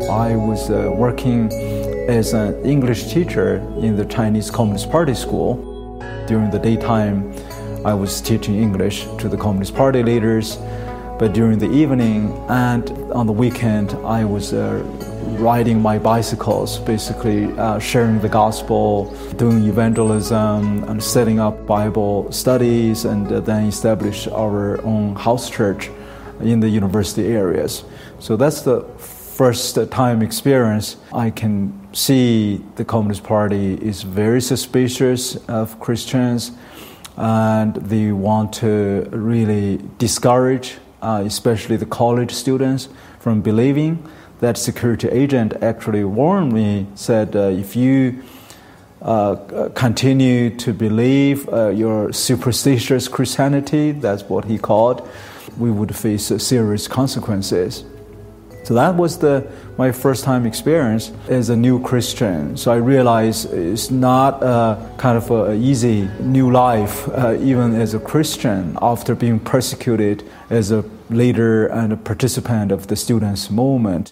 I was working as an English teacher in the Chinese Communist Party school. During the daytime, I was teaching English to the Communist Party leaders, but during the evening and on the weekend, I was riding my bicycles, basically sharing the gospel, doing evangelism, and setting up Bible studies, and then establish our own house church in the university areas. So that's the first time experience. I can see the Communist Party is very suspicious of Christians, and they want to really discourage, especially the college students, from believing. That security agent actually warned me, said, if you continue to believe your superstitious Christianity, that's what he called, we would face serious consequences. So that was my first time experience as a new Christian. So I realized it's not kind of an easy new life, even as a Christian, after being persecuted as a leader and a participant of the students' movement.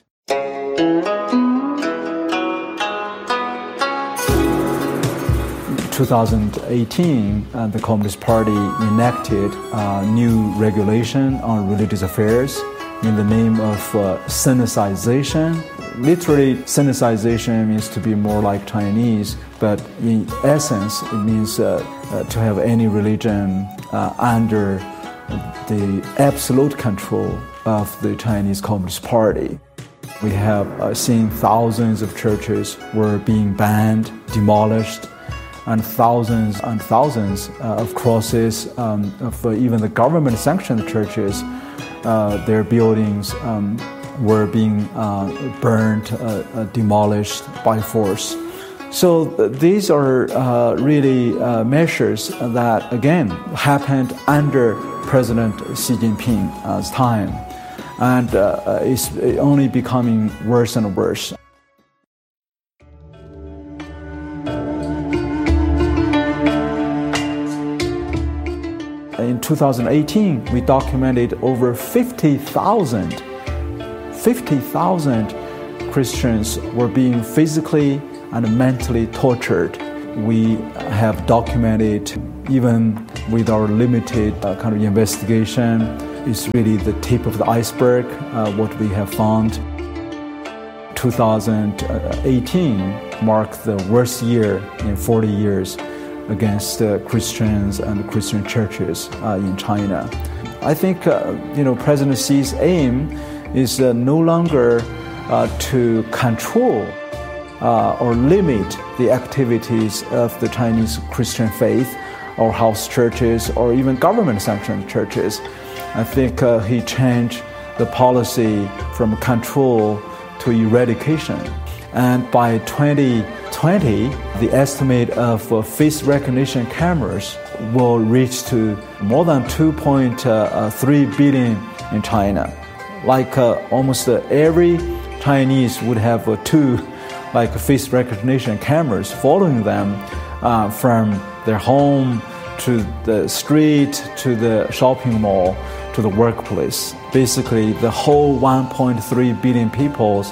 In 2018, the Communist Party enacted a new regulation on religious affairs in the name of Sinicization. Literally, Sinicization means to be more like Chinese, but in essence, it means to have any religion under the absolute control of the Chinese Communist Party. We have seen thousands of churches were being banned, demolished, and thousands of crosses of even the government-sanctioned churches. Their buildings were being burned, demolished by force. So these are really measures that, again, happened under President Xi Jinping's time. And it's only becoming worse and worse. In 2018, we documented over 50,000 Christians were being physically and mentally tortured. We have documented, even with our limited kind of investigation, it's really the tip of the iceberg, what we have found. 2018 marked the worst year in 40 years against Christians and Christian churches in China. I think President Xi's aim is no longer to control or limit the activities of the Chinese Christian faith or house churches or even government-sanctioned churches. I think he changed the policy from control to eradication. And by 2020, the estimate of face recognition cameras will reach to more than 2.3 billion in China. Like almost every Chinese would have two face recognition cameras following them from their home to the street, to the shopping mall, to the workplace. Basically, the whole 1.3 billion people's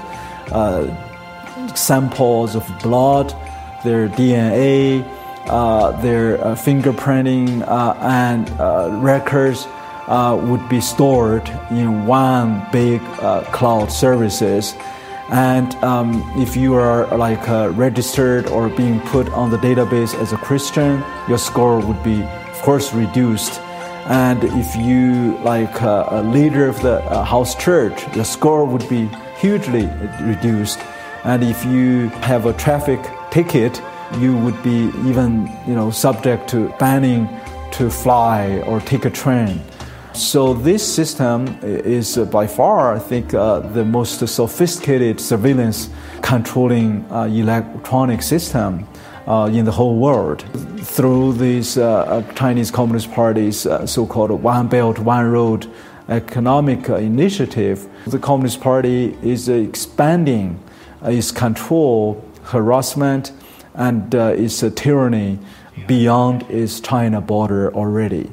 samples of blood, their DNA, their fingerprinting and records would be stored in one big cloud services. And if you are registered or being put on the database as a Christian, your score would be, of course, reduced. And if you a leader of the house church, your score would be hugely reduced. And if you have a traffic ticket, you would be even subject to banning to fly or take a train. So this system is by far, I think, the most sophisticated surveillance controlling electronic system in the whole world. Through this Chinese Communist Party's so-called One Belt, One Road economic initiative, the Communist Party is expanding its control, harassment, and its tyranny beyond its China border already.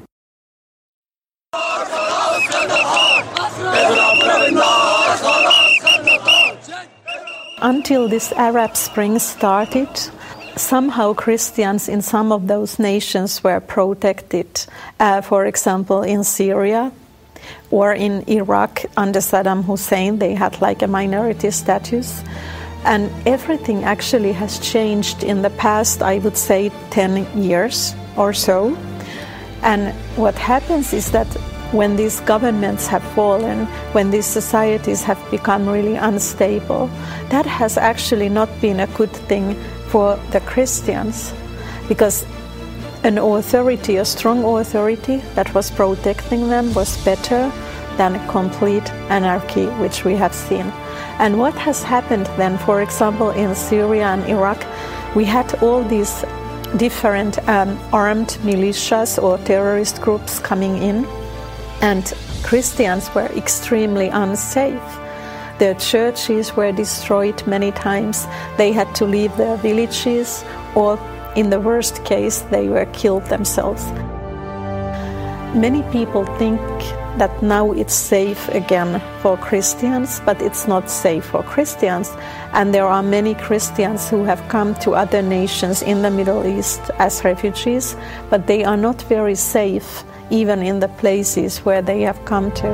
Until this Arab Spring started, somehow Christians in some of those nations were protected. For example, in Syria or in Iraq under Saddam Hussein, they had like a minority status. And everything actually has changed in the past, I would say, 10 years or so. And what happens is that when these governments have fallen, when these societies have become really unstable, that has actually not been a good thing for the Christians, because an authority, a strong authority that was protecting them was better than complete anarchy, which we have seen. And what has happened then, for example, in Syria and Iraq, we had all these different armed militias or terrorist groups coming in, and Christians were extremely unsafe. Their churches were destroyed many times. They had to leave their villages, or in the worst case, they were killed themselves. Many people think that now it's safe again for Christians, but it's not safe for Christians. And there are many Christians who have come to other nations in the Middle East as refugees, but they are not very safe even in the places where they have come to.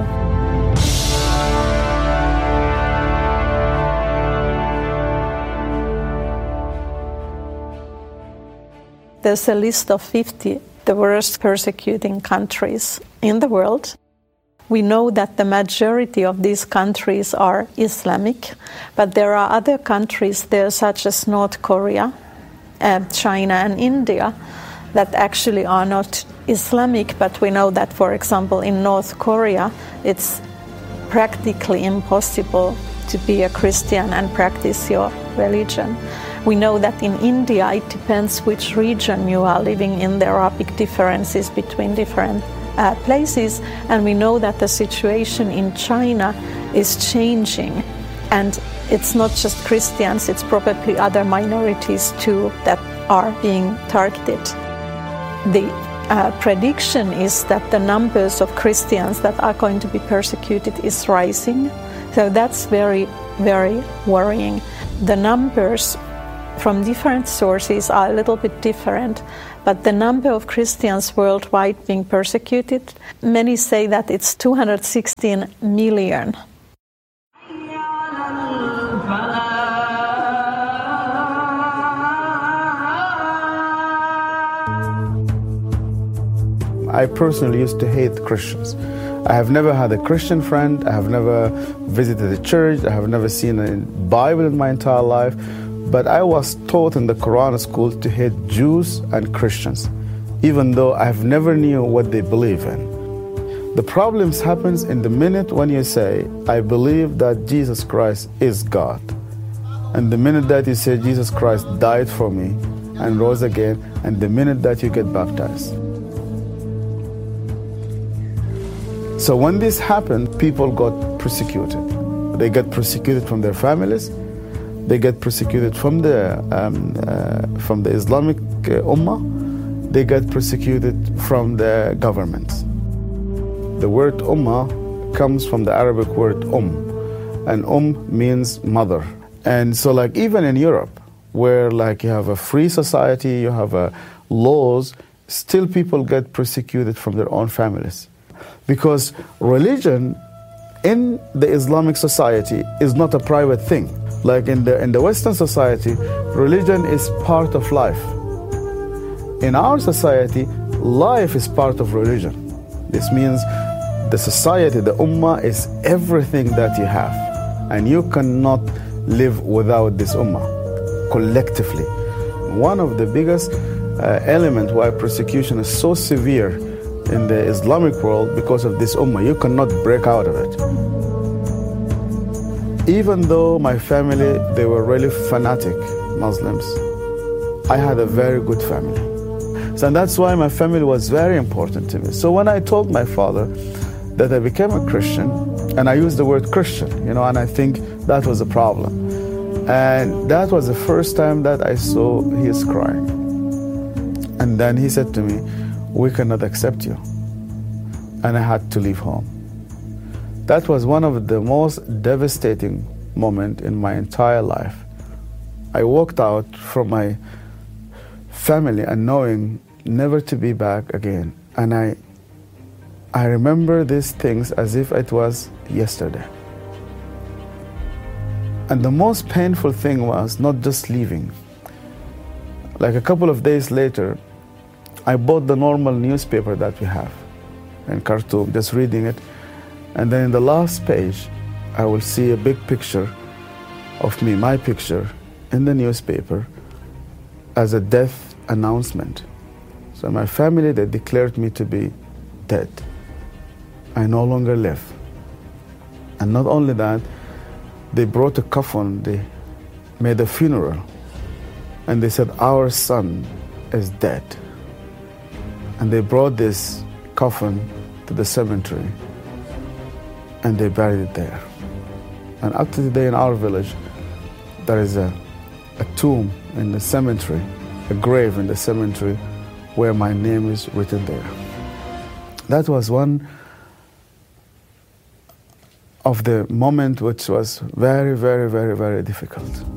There's a list of 50 the worst persecuting countries in the world. We know that the majority of these countries are Islamic, but there are other countries there, such as North Korea, China and India, that actually are not Islamic, but we know that, for example, in North Korea, it's practically impossible to be a Christian and practice your religion. We know that in India, it depends which region you are living in. There are big differences between different places, and we know that the situation in China is changing, and it's not just Christians, it's probably other minorities too that are being targeted. The prediction is that the numbers of Christians that are going to be persecuted is rising, so that's very, very worrying. The numbers from different sources are a little bit different, but the number of Christians worldwide being persecuted, many say that it's 216 million. I personally used to hate Christians. I have never had a Christian friend, I have never visited a church, I have never seen a Bible in my entire life. But I was taught in the Quran school to hate Jews and Christians, even though I've never knew what they believe in. The problems happens in the minute when you say, I believe that Jesus Christ is God. And the minute that you say Jesus Christ died for me and rose again, and the minute that you get baptized. So when this happened, people got persecuted. They got persecuted from their families. They get persecuted from the Islamic Ummah. They get persecuted from the governments. The word Ummah comes from the Arabic word and means mother. And so like even in Europe, where like you have a free society, you have laws, still people get persecuted from their own families. Because religion in the Islamic society is not a private thing. Like in the Western society, religion is part of life. In our society, life is part of religion. This means the society, the Ummah, is everything that you have. And you cannot live without this Ummah, collectively. One of the biggest elements why persecution is so severe in the Islamic world because of this Ummah. You cannot break out of it. Even though my family, they were really fanatic Muslims, I had a very good family. So that's why my family was very important to me. So when I told my father that I became a Christian, and I used the word Christian, and I think that was a problem. And that was the first time that I saw he is crying. And then he said to me, we cannot accept you. And I had to leave home. That was one of the most devastating moment in my entire life. I walked out from my family and knowing never to be back again. And I remember these things as if it was yesterday. And the most painful thing was not just leaving. Like a couple of days later, I bought the normal newspaper that we have in Khartoum, just reading it. And then in the last page, I will see a big picture of me, my picture, in the newspaper as a death announcement. So my family, they declared me to be dead. I no longer live. And not only that, they brought a coffin, they made a funeral, and they said, our son is dead. And they brought this coffin to the cemetery, and they buried it there. And up to today in our village, there is a tomb in the cemetery, a grave in the cemetery where my name is written there. That was one of the moment which was very, very, very, very difficult.